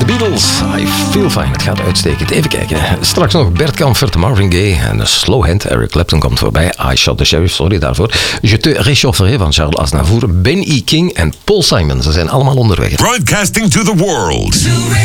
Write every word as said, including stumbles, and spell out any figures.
Beatles, I Feel Fine. Het gaat uitstekend. Even kijken. Straks nog Bert Kampfert, Marvin Gaye en een slow hand. Eric Clapton komt voorbij. I Shot the Sheriff, sorry daarvoor. Je te réchaufferai van Charles Aznavour. Ben E. King en Paul Simon. Ze zijn allemaal onderweg. Broadcasting to the world.